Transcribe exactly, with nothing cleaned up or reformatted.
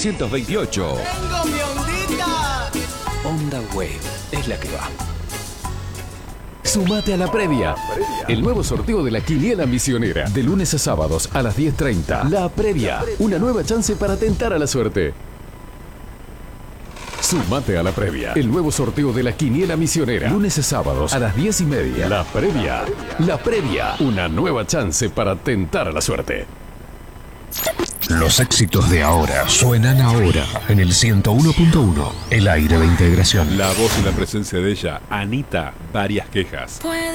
novecientos veintiocho. ¡Tengo mi ondita! Onda Wave es la que va. Sumate a la previa. El nuevo sorteo de la Quiniela Misionera. De lunes a sábados a las diez treinta. La previa. Una nueva chance para tentar a la suerte. Sumate a la previa. El nuevo sorteo de la Quiniela Misionera. Lunes y sábados a las diez y media. La previa. La previa. Una nueva chance para tentar a la suerte. Los éxitos de ahora suenan ahora en el ciento uno punto uno. El aire de integración. La voz y la presencia de ella, Anita, varias quejas.